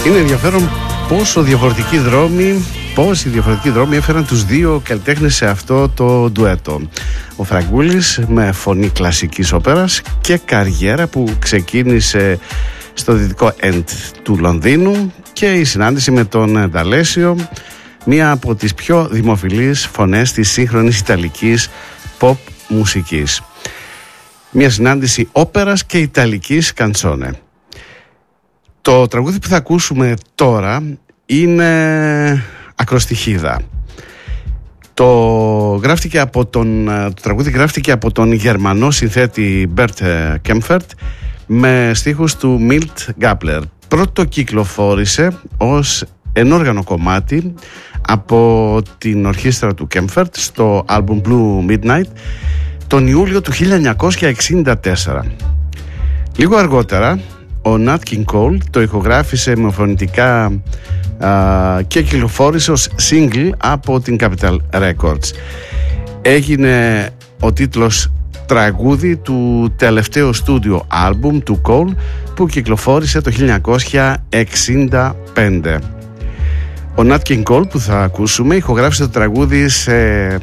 Είναι ενδιαφέρον πόσοι διαφορετικοί δρόμοι έφεραν τους δύο καλλιτέχνες σε αυτό το ντουέτο. Ο Φραγκούλης με φωνή κλασικής όπερας και καριέρα που ξεκίνησε στο δυτικό end του Λονδίνου, και η συνάντηση με τον Νταλέσιο, μία από τις πιο δημοφιλείς φωνές της σύγχρονης ιταλικής pop μουσικής. Μία συνάντηση όπερας και ιταλικής καντσόνε. Το τραγούδι που θα ακούσουμε τώρα είναι ακροστιχίδα. Το τραγούδι γράφτηκε από τον Γερμανό συνθέτη Μπέρτ Κέμφερτ με στίχους του Μίλτ Γκάπλερ. Πρώτο κυκλοφόρησε ως ενόργανο κομμάτι από την ορχήστρα του Κέμφερτ στο άλμπουμ Blue Midnight τον Ιούλιο του 1964. Λίγο αργότερα ο Nat King Cole το ηχογράφησε με φωνητικά και κυκλοφόρησε ως single από την Capitol Records. Έγινε ο τίτλος τραγούδι του τελευταίου στούντιο άλμπουμ του Cole που κυκλοφόρησε το 1965. Ο Nat King Cole που θα ακούσουμε ηχογράφησε το τραγούδι σε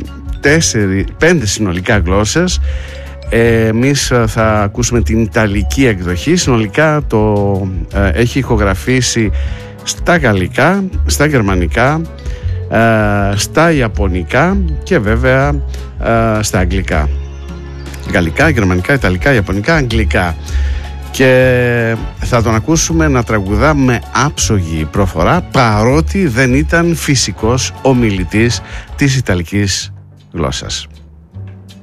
5 συνολικά γλώσσες. Εμείς θα ακούσουμε την ιταλική εκδοχή. Συνολικά το έχει ηχογραφήσει στα γαλλικά, στα γερμανικά, στα ιαπωνικά και βέβαια στα αγγλικά. Γαλλικά, γερμανικά, ιταλικά, ιαπωνικά, αγγλικά. Και θα τον ακούσουμε να τραγουδά με άψογη προφορά, παρότι δεν ήταν φυσικός ομιλητής της ιταλικής γλώσσας.